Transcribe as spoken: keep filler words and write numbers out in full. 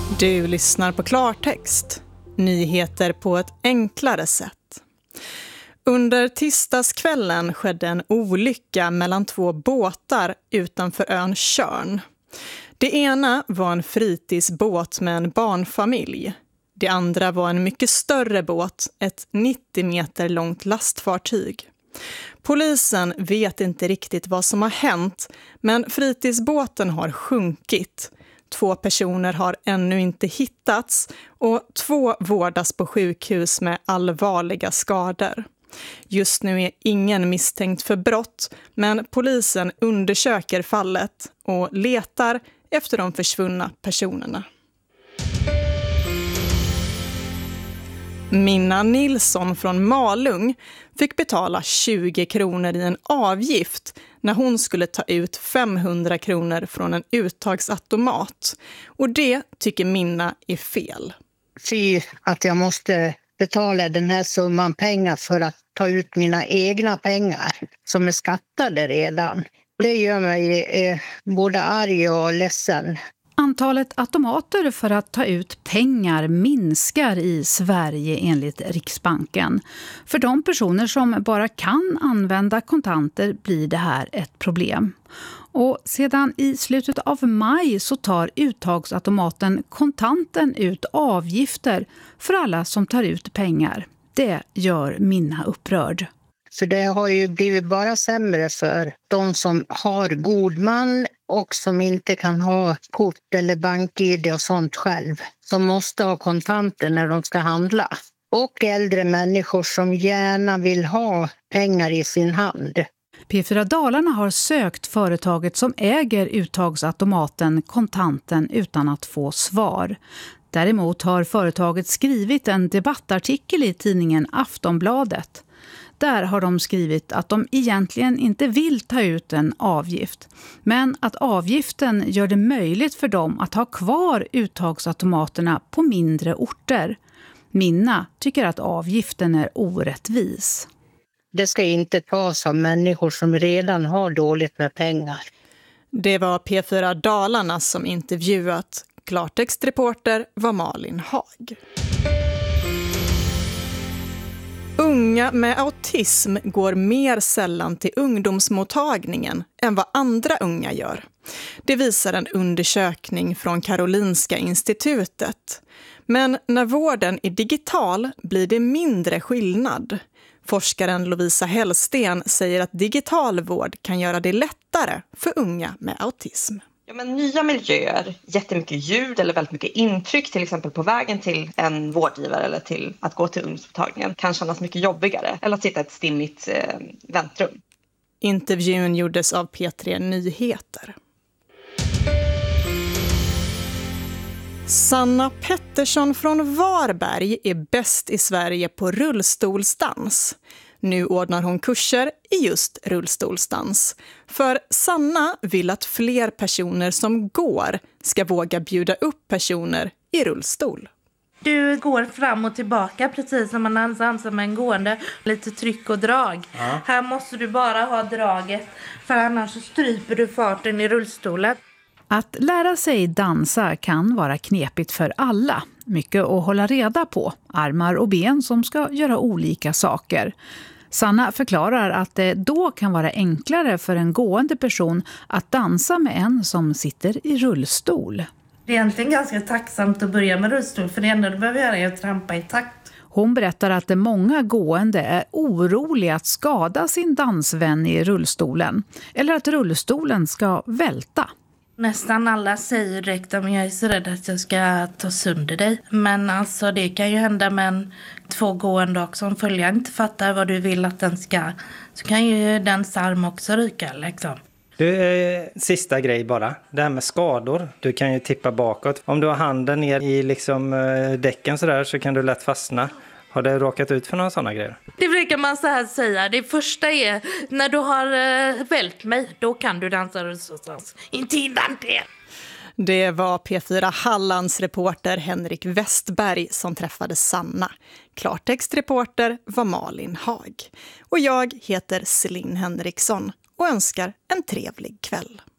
Du lyssnar på Klartext. Nyheter på ett enklare sätt. Under tisdagskvällen skedde en olycka mellan två båtar utanför ön Tjörn. Det ena var en fritidsbåt med en barnfamilj. Det andra var en mycket större båt, ett nittio meter långt lastfartyg. Polisen vet inte riktigt vad som har hänt, men fritidsbåten har sjunkit. Två personer har ännu inte hittats och två vårdas på sjukhus med allvarliga skador. Just nu är ingen misstänkt för brott, men polisen undersöker fallet och letar efter de försvunna personerna. Minna Nilsson från Malung fick betala tjugo kronor i en avgift när hon skulle ta ut femhundra kronor från en uttagsautomat. Och det tycker Minna är fel. Fy att jag måste betala den här summan pengar för att ta ut mina egna pengar som är skattade redan. Det gör mig eh, både arg och ledsen. Antalet automater för att ta ut pengar minskar i Sverige enligt Riksbanken. För de personer som bara kan använda kontanter blir det här ett problem. Och sedan i slutet av maj så tar uttagsautomaten kontanten ut avgifter för alla som tar ut pengar. Det gör Minna upprörd. För det har ju blivit bara sämre för de som har god man och som inte kan ha kort eller bank-I D och sånt själv. Som måste ha kontanter när de ska handla. Och äldre människor som gärna vill ha pengar i sin hand. P fyra Dalarna har sökt företaget som äger uttagsautomaten kontanten utan att få svar. Däremot har företaget skrivit en debattartikel i tidningen Aftonbladet. Där har de skrivit att de egentligen inte vill ta ut en avgift. Men att avgiften gör det möjligt för dem att ha kvar uttagsautomaterna på mindre orter. Minna tycker att avgiften är orättvis. Det ska inte tas av människor som redan har dåligt med pengar. Det var P fyra Dalarna som intervjuat. Klartextreporter var Malin Haag. Unga med autism går mer sällan till ungdomsmottagningen än vad andra unga gör. Det visar en undersökning från Karolinska institutet. Men när vården är digital blir det mindre skillnad. Forskaren Lovisa Hellsten säger att digital vård kan göra det lättare för unga med autism. Ja, men nya miljöer, jättemycket ljud eller väldigt mycket intryck, till exempel på vägen till en vårdgivare eller till att gå till ungdomsmottagningen, kan kännas mycket jobbigare eller att sitta i ett stimmigt eh, väntrum. Intervjun gjordes av P tre Nyheter. Sanna Pettersson från Varberg är bäst i Sverige på rullstolsdans. Nu ordnar hon kurser i just rullstolsdans. För Sanna vill att fler personer som går ska våga bjuda upp personer i rullstol. Du går fram och tillbaka precis som man dansar med en gående. Lite tryck och drag. Ja. Här måste du bara ha draget, för annars så stryper du farten i rullstolen. Att lära sig dansa kan vara knepigt för alla. Mycket att hålla reda på. Armar och ben som ska göra olika saker. Sanna förklarar att det då kan vara enklare för en gående person att dansa med en som sitter i rullstol. Det är egentligen ganska tacksamt att börja med rullstol, för det enda du behöver göra är att trampa i takt. Hon berättar att det många gående är oroliga att skada sin dansvän i rullstolen. Eller att rullstolen ska välta. Nästan alla säger direkt att jag är så rädd att jag ska ta sönder dig. Men alltså det kan ju hända med en två gående också. Om följaren inte fattar vad du vill att den ska, så kan ju dens arm också ryka liksom. Du, eh, sista grej bara. Det här med skador. Du kan ju tippa bakåt. Om du har handen ner i liksom, eh, däcken sådär, så kan du lätt fastna. Har det råkat ut för några sådana grejer? Det brukar man så här säga. Det första är, när du har eh, vält mig, då kan du dansa rullstolsdans. Inte innan det. Det var P fyra Hallands reporter Henrik Westberg som träffade Sanna. Klartextreporter var Malin Haag. Och jag heter Celine Henriksson och önskar en trevlig kväll.